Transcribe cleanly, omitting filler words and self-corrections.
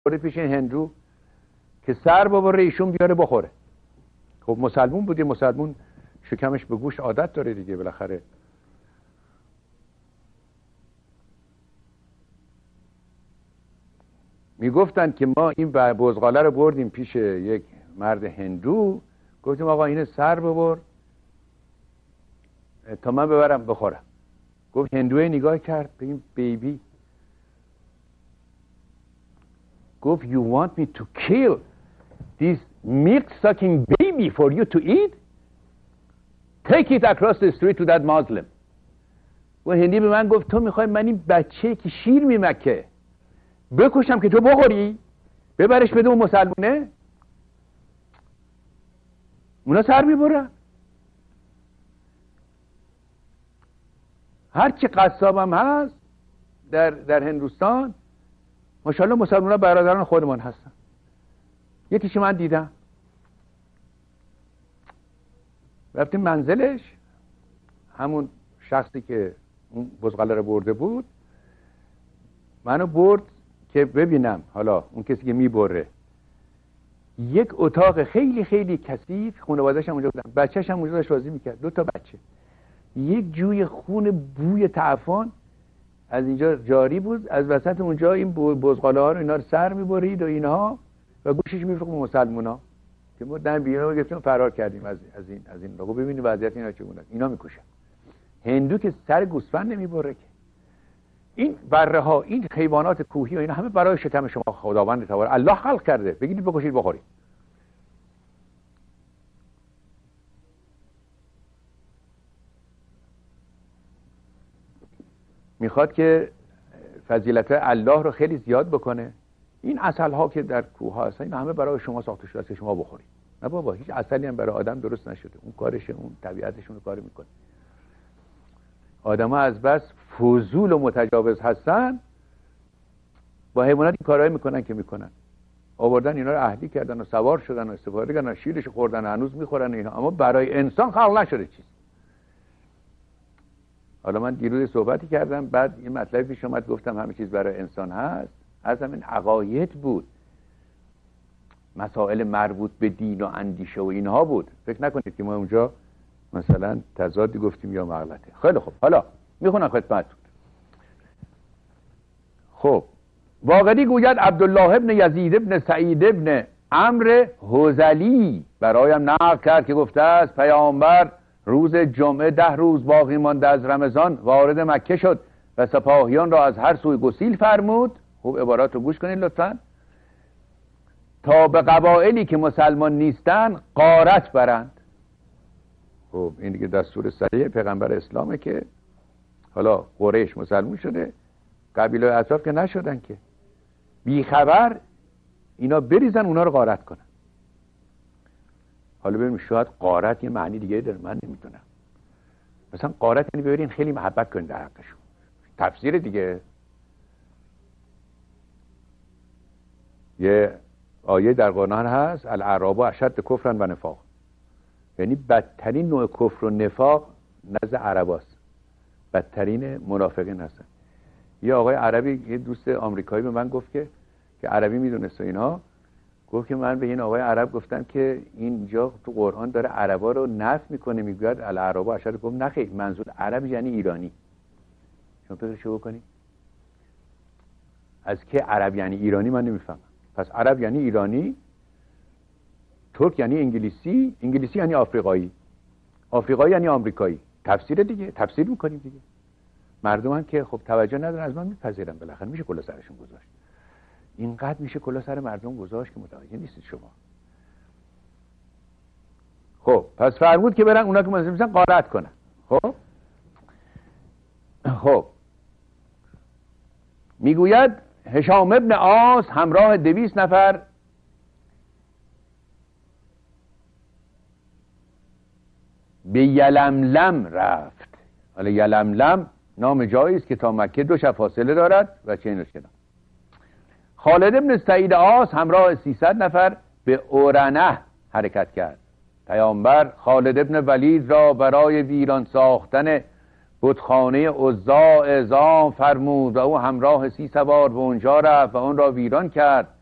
برده پیش این هندو که سر ببره ایشون بیاره بخوره. خب مسلمون بودی، مسلمون شکمش به گوشت عادت داره دیگه بالاخره. میگفتن که ما این بزغاله رو بردیم پیش یک مرد هندو، گفتیم آقا اینه سر ببر تا من ببرم بخورم. گفت هندوی نگاه کرد به این بیبی، گفت you want me to kill this milk sucking baby for you to eat? Take it across the street to that Muslim. و هندی به من گفت تو میخوای من این بچه که شیر میمکه بکشم که تو بخوری؟ ببرش بده اون مسلمونه؟ اونا سر میبرن. هرچی قصابم هست در هندوستان ماشاءالله مسلمان ها برادران خودمان هستن. یکیش من دیدم رفتیم منزلش، همون شخصی که اون بزغاله رو برده بود منو برد که ببینم حالا اون کسی که میبره. یک اتاق خیلی خیلی کثیف، خانواده‌اش هم اونجا بودن، بچه‌ش هم اونجا داشت بازی میکرد، 2 بچه. یک جوی خون بوی تعفن از اینجا جاری بود، از وسط اونجا این بزغاله ها رو اینا رو سر میبرید و اینها و گوشش میفروخت به مسلمونا که ما دم بیرون گفتیم فرار کردیم از این لغو. ببینید وضعیت اینا چگونه است. اینا میکشن. هندو که سر گوسفند نمیبره که. این بره ها، این حیوانات کوهی و اینا همه برای شتم شما خداوند تعالی الله خلق کرده. بگید بکشید بخورید. میخواد که فضیلت الله رو خیلی زیاد بکنه. این عسل ها که در کوه ها هستن این همه برای شما ساخته شده است که شما بخورید. نه بابا، هیچ عسلی هم برای آدم درست نشده. اون کارشه، اون طبیعتشون رو کار میکنه. آدم ها از بس فضول و متجاوز هستن با حیوانات این کارهایی میکنن که میکنن. آوردن اینا رو اهلی کردن و سوار شدن و استفاده کردن، شیرش خوردن، هنوز میخورن اینا، اما برای انسان خلق نشده چیز. حالا من دیروز صحبتی کردم، بعد این مطلبی پیش اومد گفتم همه چیز برای انسان هست. از همین عقاید بود، مسائل مربوط به دین و اندیشه و اینها بود. فکر نکنید که ما اونجا مثلا تضادی گفتیم یا مغلطه. خیلی خوب، حالا میخونم خدمتتون. خب واقعی گوید عبدالله ابن یزید ابن سعید ابن عمرو حذلی برایم نقل کرد که گفته است پیامبر روز جمعه 10 روز باقی مانده از رمضان وارد مکه شد و سپاهیان را از هر سوی گسیل فرمود. خوب عبارات رو گوش کنید لطفا. تا به قبایلی که مسلمان نیستن غارت برند. خب این دیگه دستور صریح پیغمبر اسلامه که حالا قریش مسلمان شده، قبیله اطراف که نشدن که بی خبر اینا بریزن اونا رو غارت کنن. حالا ببینیم شاید غارت یه معنی دیگه داره، من نمیدونم. مثلا غارت یعنی ببرین خیلی محبت کنید در حقشون. تفسیر دیگه. یه آیه در قرآن هست الاعراب اشد کفرا و نفاق، یعنی بدترین نوع کفر و نفاق نزد عرباست، بدترین منافقین هستن. یه آقای عربی، یه دوست آمریکایی به من گفت که عربی میدونست و اینها، گفت که من به این آقای عرب گفتم که اینجا تو قرآن داره عربا رو نفی میکنه، میگوید الاعراب اشد. گفت نه خیر، منظور عرب یعنی ایرانی. شما فکرشو بکنید از که عرب یعنی ایرانی من نمیفهمم. پس عرب یعنی ایرانی، ترک یعنی انگلیسی، انگلیسی یعنی آفریقایی، آفریقایی یعنی آمریکایی. تفسیر دیگه، تفسیر میکنیم دیگه. مردم که خب توجه ندارن از من میپذیرن، بالاخره میشه کلا سرشون گذاشت. اینقدر میشه کلا سر مردم گذاشت که متوجه نیستید شما. خب پس فرمود که برن اونا که مسلمان میشن غارت کنن. خب میگوید هشام ابن عاص همراه 200 نفر به یلملم رفت. حالا یلملم نام جایی است که تا مکه 2 شب فاصله دارد و چینش کنم. خالد ابن سعید عاص همراه 300 نفر به اورنه حرکت کرد. پیامبر خالد ابن ولید را برای ویران ساختن بتخانه عزا اعزام فرمود و او همراه 30 سوار به اونجا رفت و اون را ویران کرد.